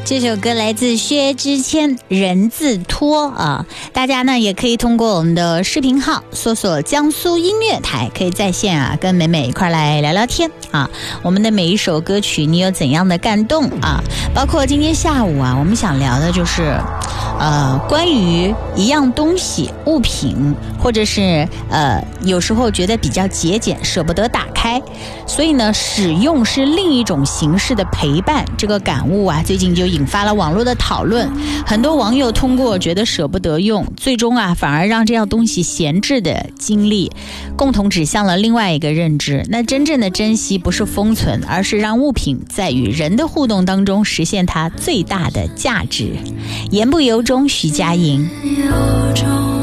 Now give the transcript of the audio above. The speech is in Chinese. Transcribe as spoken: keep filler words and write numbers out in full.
这首歌来自薛之谦，人字拖啊，大家呢也可以通过我们的视频号搜索江苏音乐台，可以在线啊跟美美一块来聊聊天啊。我们的每一首歌曲你有怎样的感动啊？包括今天下午啊，我们想聊的就是呃关于一样东西物品，或者是呃有时候觉得比较节俭舍不得打开，所以呢使用是另一种形式的陪伴，这个感悟啊最近就引发了网络的讨论。很多网友通过觉得舍不得用，最终啊反而让这样东西闲置的经历共同指向了另外一个认知，那真正的珍惜不是封存，而是让物品在与人的互动当中实现它最大的价值。言不由衷，徐佳莹。 由衷